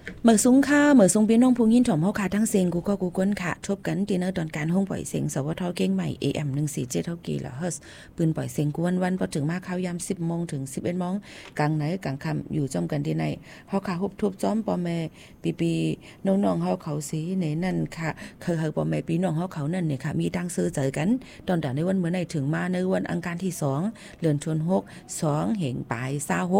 เมื่อสูงค่าเมื่อสูงพี่น้องผู้ยินถ่อมเฮาค่ะทั้งเสียงกูก็กูก้นค่ะทบกันดีเนอร์ตอนการห้องปล่อยเสียงสวทเก่งใหม่ AM 147เท่ากี่ละเฮิร์ปืนปล่อยเสียงกวันพอถึงมาเข้ายาม10 โมงถึง 11 โมงกลางไหนกลางค่ำอยู่จอมกันที่ไหนเฮาค่ะฮบทบจ้อมปอแม่ปีน้องๆเฮาเขาสีในนั่นค่ะคือปอแม่พี่น้องเฮาเขานั่นเนี่ยค่ะมีตั้งซื้อเจอกันตอนแต่ในวันเมื่อไหนถึงมาในวันอังคารที่2เดือนธันวาคม2เหงปลาย26